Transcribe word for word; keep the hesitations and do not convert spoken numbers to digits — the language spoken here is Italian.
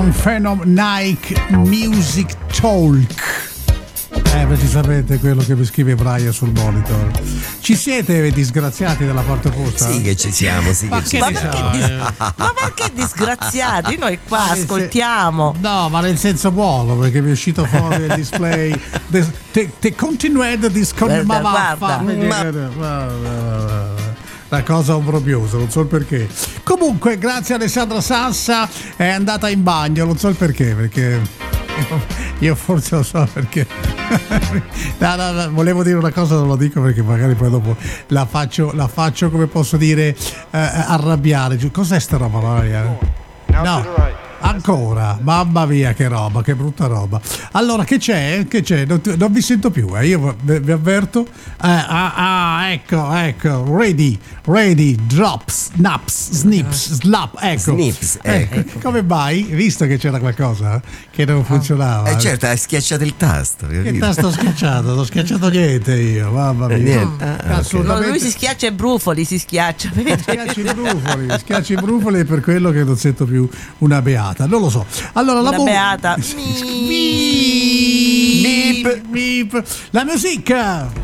Phenom Nike Music Talk. Eh, perché sapete quello che mi scrive Brian sul monitor. Ci siete disgraziati dalla parte opposta? Sì che ci siamo, sì ma che ci che siamo. so, dis- eh. ma perché disgraziati? Noi qua Ma nel ascoltiamo. sen- no, ma nel senso buono, perché mi è uscito fuori il display. De- te, te continued discon- Guarda, ma guarda. vaffa, Ma- una cosa obbrobriosa, non so il perché. Comunque, grazie a Alessandra Sassa, è andata in bagno, non so il perché, perché io, io forse lo so perché. No, no, no, volevo dire una cosa, non lo dico perché magari poi dopo la faccio, la faccio come posso dire, eh, arrabbiare. Cos'è sta roba, Maria? No. Ancora, mamma mia che roba, che brutta roba. Allora che c'è? Che c'è? Non, ti- non vi sento più, eh? Io vi, vi avverto. Eh, ah, ah, ecco, ecco, ready, ready, drops, snaps, snips, slap, ecco. Snips, ecco. ecco. Come mai? Visto che c'era qualcosa che non funzionava. Eh certo, hai schiacciato il tasto. Che capito? tasto ho schiacciato? Non ho schiacciato niente io, mamma mia. Eh, niente. Ah, No, Assolutamente. lui si schiaccia i brufoli, si schiaccia. Schiacci i brufoli, schiacci i brufoli è per quello che non sento più una beata, non lo so. Allora la Una mu- beata. Beep. Beep. La musica.